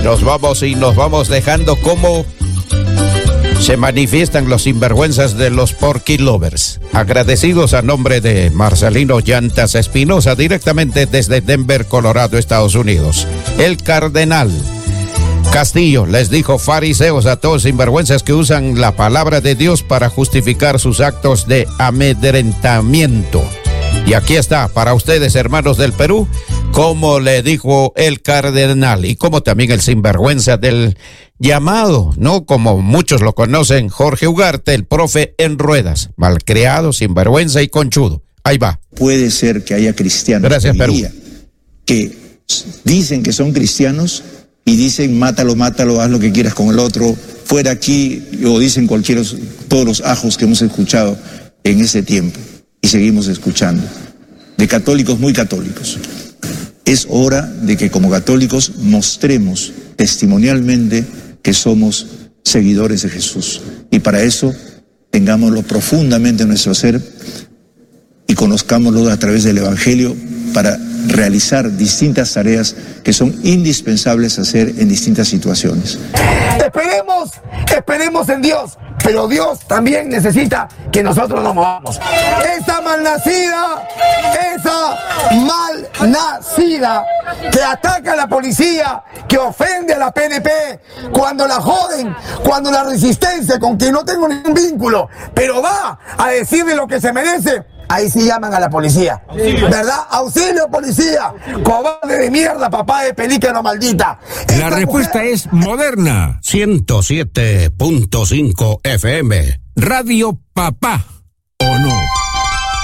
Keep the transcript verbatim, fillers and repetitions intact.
nos vamos y nos vamos dejando como se manifiestan los sinvergüenzas de los Porky Lovers. Agradecidos a nombre de Marcelino Llantas Espinosa, directamente desde Denver, Colorado, Estados Unidos. El Cardenal Castillo les dijo fariseos a todos sinvergüenzas que usan la palabra de Dios para justificar sus actos de amedrentamiento. Y aquí está para ustedes, hermanos del Perú, como le dijo el cardenal y como también el sinvergüenza del llamado, ¿no? Como muchos lo conocen, Jorge Ugarte, el profe en ruedas, malcriado, sinvergüenza y conchudo. Ahí va. Puede ser que haya cristianos Gracias, Perú. que dicen que son cristianos y dicen mátalo, mátalo, haz lo que quieras con el otro, fuera aquí, o dicen cualquiera, todos los ajos que hemos escuchado en ese tiempo. Y seguimos escuchando, de católicos muy católicos. Es hora de que como católicos mostremos testimonialmente que somos seguidores de Jesús. Y para eso tengámoslo profundamente en nuestro ser y conozcámoslo a través del Evangelio para realizar distintas tareas que son indispensables hacer en distintas situaciones. Esperemos, esperemos en Dios, pero Dios también necesita que nosotros nos movamos. Esa malnacida, esa malnacida que ataca a la policía, que ofende a la P N P, cuando la joden, cuando la resistencia, con quien no tengo ningún vínculo, pero va a decirle lo que se merece, ahí sí llaman a la policía, ¿verdad? ¡Auxilio, policía! ¡Cobarde de mierda, papá de pelícano maldita! La respuesta mujer... es Moderna, ciento siete punto cinco F M, Radio Papá.